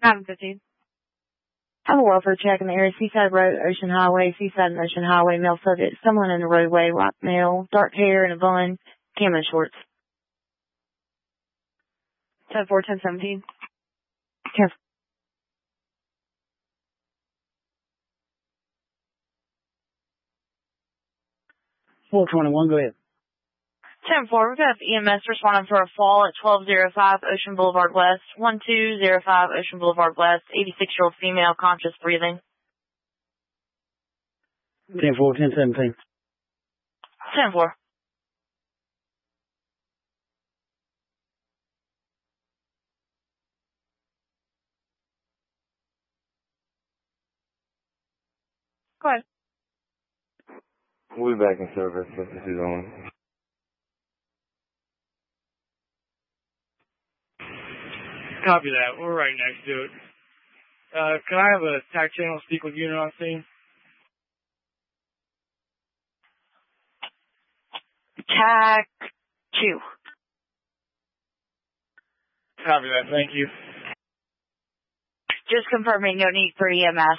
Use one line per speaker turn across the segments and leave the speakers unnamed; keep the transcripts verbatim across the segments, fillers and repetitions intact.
nine fifteen.
Have a welfare check in the area, Seaside Road, Ocean Highway, Seaside and Ocean Highway, male subject, someone in the roadway, white male, dark hair and a bun, camo shorts.
ten four, ten seventeen.
ten
four twenty-one, go ahead.
ten four, we've got E M S responding for a fall at twelve oh five Ocean Boulevard West, one two oh five Ocean Boulevard West, eighty-six-year-old female, conscious breathing.
ten four, ten seventeen.
ten four. Go ahead.
We'll be back in service. This is on.
Copy that. We're right next to it. Uh, can I have a T A C channel speak with unit on scene?
T A C two.
Copy that. Thank you.
Just confirming no need for E M S.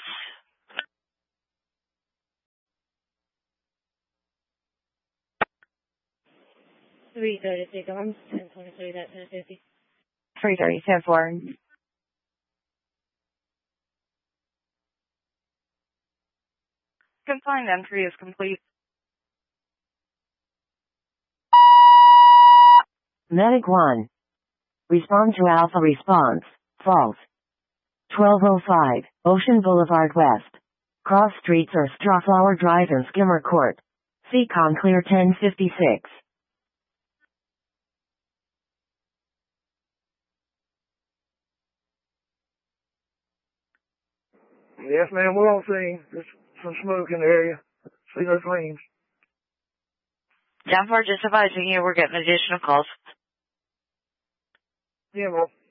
three thirty, take arms, ten twenty-three, that's ten fifty.
three thirty, ten four.
Confined entry is complete.
Medic one. Respond to Alpha response. False. twelve oh five, Ocean Boulevard West. Cross streets are Strawflower Drive and Skimmer Court. C COM clear ten fifty-six.
Yes, ma'am, we're on scene. There's some smoke in the area. See those flames.
ten four, just advising you, we're getting additional calls.
Yeah, well.